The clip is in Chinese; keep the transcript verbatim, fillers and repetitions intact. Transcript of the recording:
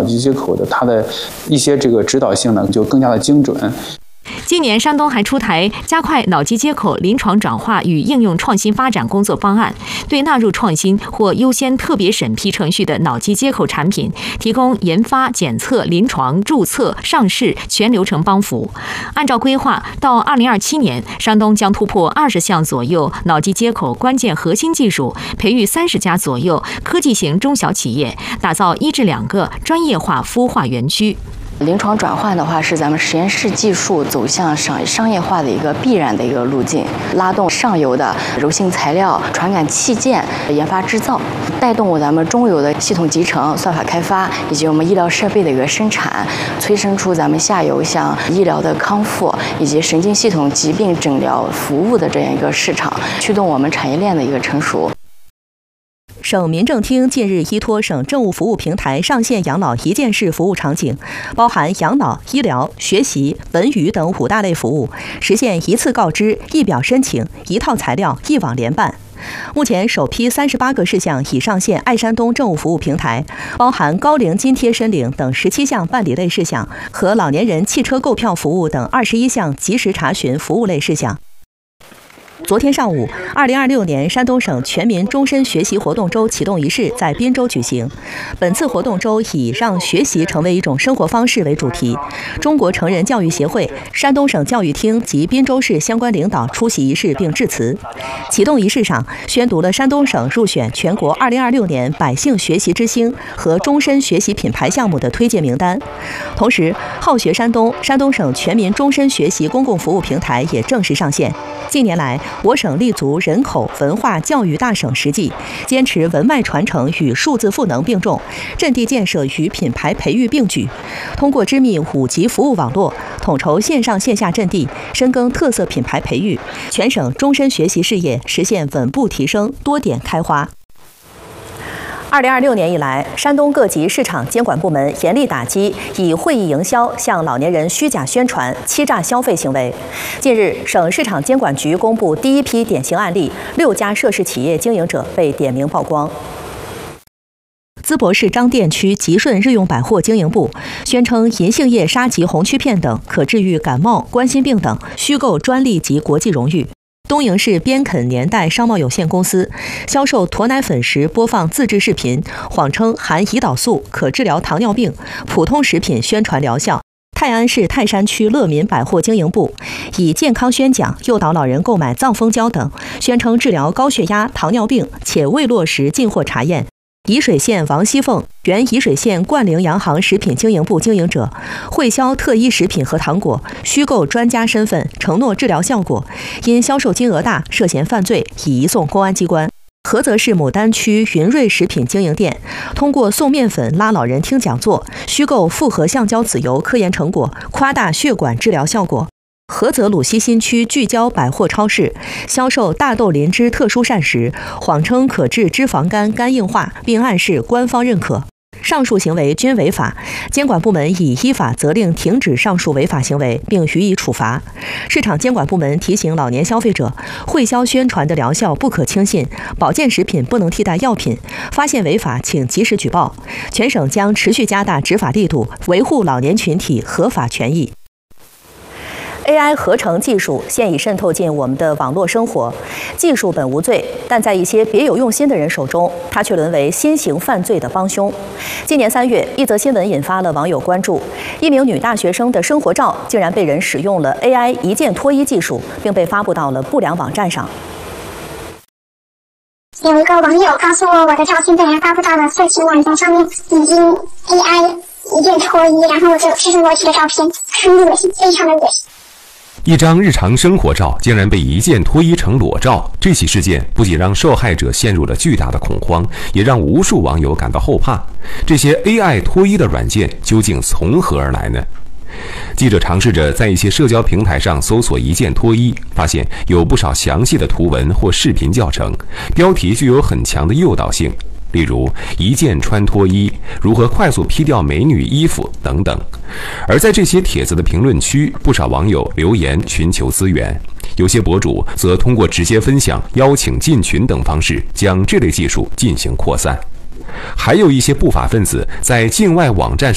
机接口的它的一些这个指导性呢就更加的精准。 今年，山东还出台加快脑机接口临床转化与应用创新发展工作方案，对纳入创新或优先特别审批程序的脑机接口产品提供研发、检测、临床、注册、上市全流程帮扶。按照规划，到二零二七年，山东将突破二十项左右脑机接口关键核心技术，培育三十家左右科技型中小企业，打造一至两个专业化孵化园区。 临床转换的话，是咱们实验室技术走向商商业化的一个必然的一个路径，拉动上游的柔性材料、传感器件研发制造，带动咱们中游的系统集成、算法开发以及我们医疗设备的一个生产，催生出咱们下游像医疗的康复以及神经系统疾病诊疗服务的这样一个市场，驱动我们产业链的一个成熟。 省民政厅近日依托省政务服务平台上线养老一站式服务场景，包含养老、医疗、学习、文娱等五大类服务，实现一次告知、一表申请、一套材料、一网联办。目前首批三十八个事项已上线爱山东政务服务平台，包含高龄津贴申领等十七项办理类事项和老年人汽车购票服务等二十一项及时查询服务类事项。昨天上午，二零二六年山东省全民终身学习活动周启动仪式在滨州举行。本次活动周以让学习成为一种生活方式为主题。中国成人教育协会、山东省教育厅及滨州市相关领导出席仪式并致辞。启动仪式上宣读了山东省入选全国二零二六年百姓学习之星和终身学习品牌项目的推荐名单。同时，好学山东山东省全民终身学习公共服务平台也正式上线。近年来，我省立足人口、文化、教育大省实际，坚持文脉传承与数字赋能并重，阵地建设与品牌培育并举，通过织密五级服务网络，统筹线上线下阵地，深耕特色品牌培育，全省终身学习事业实现稳步提升，多点开花。二零二六年以来，山东各级市场监管部门严厉打击以会议营销向老年人虚假宣传、欺诈消费行为。近日，省市场监管局公布第一批典型案例，六家涉事企业经营者被点名曝光。淄博市张店区吉顺日用百货经营部宣称银杏叶沙棘红曲片等可治愈感冒、冠心病等虚构专利及国际荣誉。东营市边垦年代商贸有限公司销售驼奶粉时播放自制视频，谎称含胰岛素可治疗糖尿病，普通食品宣传疗效。泰安市泰山区乐民百货经营部以健康宣讲诱导老人购买藏蜂胶等，宣称治疗高血压、糖尿病，且未落实进货查验。沂水县王熙凤原沂水县冠陵洋行食品经营部经营者会销特一食品和糖果，虚构专家身份，承诺治疗效果，因销售金额大，涉嫌犯罪，已移送公安机关。菏泽市牡丹区云瑞食品经营店通过送面粉拉老人听讲座，虚构复合橡胶籽油科研成果，夸大血管治疗效果。菏泽鲁西新区聚焦百货超市销售大豆灵芝特殊膳食，谎称可治脂肪肝、肝硬化，并暗示官方认可。上述行为均违法，监管部门已依法责令停止上述违法行为，并予以处罚。市场监管部门提醒老年消费者，会销宣传的疗效不可轻信，保健食品不能替代药品，发现违法请及时举报。全省将持续加大执法力度，维护老年群体合法权益。A I 合成技术现已渗透进我们的网络生活，技术本无罪，但在一些别有用心的人手中，它却沦为新型犯罪的帮凶。今年三月，一则新闻引发了网友关注：一名女大学生的生活照竟然被人使用了 A I 一键脱衣技术，并被发布到了不良网站上。 有一个网友告诉我，我的照片被人发布到了色情网站上面，已经 A I 一键脱衣，然后就这是我的照片，很恶心，非常的恶心。 一张日常生活照竟然被一键脱衣成裸照，这起事件不仅让受害者陷入了巨大的恐慌，也让无数网友感到后怕。这些 A I 脱衣的软件究竟从何而来呢？记者尝试着在一些社交平台上搜索一键脱衣，发现有不少详细的图文或视频教程，标题具有很强的诱导性，例如一键穿脱衣、如何快速披掉美女衣服等等。而在这些帖子的评论区，不少网友留言寻求资源，有些博主则通过直接分享、邀请进群等方式将这类技术进行扩散。还有一些不法分子在境外网站